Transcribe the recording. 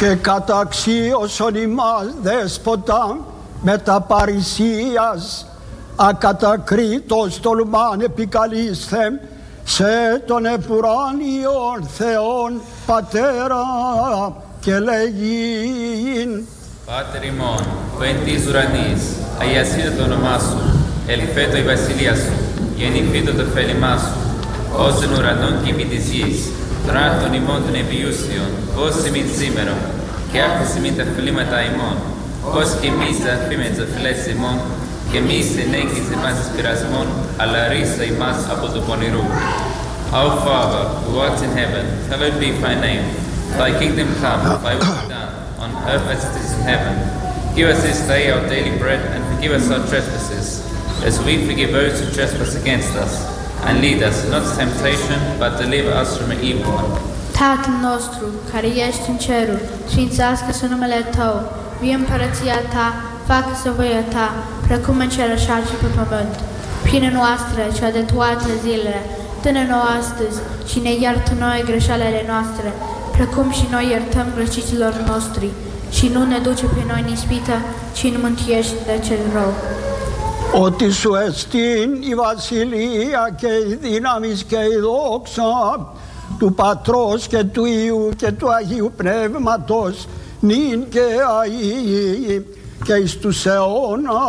και καταξίωσον ημάς δέσποτα με τα παρησίας ακατακρίτως τολμάν επικαλείσθεμ σε τον επουράνιον Θεόν Πατέρα και λέγειν Πάτερ ημών, που εν της ουρανής, αγιασίτω το όνομά σου, ελθέτω η βασιλεία σου, γεννηθήτω το θέλημά σου, ως εν ουρανών και επί της γης, τράχτων ημών των επιούσιων, ως ημίν σήμερον, και άφησε μην τα φλήματα ημών, ως και εμείς αφήμεν τα φλές ημών, και εμείς ενέχεις εμάς εις πειρασμών, αλλά ρίσα ημάς από το πονηρού. Our Father, who art in heaven, hallowed be thy name. Thy kingdom come, thy will be done, on earth as it is in heaven. Give us this day our daily bread, and forgive us our trespasses, as we forgive those who trespass against us. And lead us not to temptation, but deliver us from the evil one. Tatăl nostru, care ești în ceruri, sfințească-se numele Tău, vie împărăția Ta, facă-se voia Ta, precum în cer așa și pe pământ. Pâinea noastră, cea de toate zilele, dă-ne nouă astăzi și ne iartă noi greșelile noastre, precum și noi iertăm greșiților noștri. Și nu ne duce pe noi în ispită, ci ne mântuiește de cel rău. Ότι σου εστίν η βασιλεία και η δύναμις και η δόξα του Πατρός και του Υιού και του Αγίου Πνεύματος νυν και αεί και εις τους αιώνας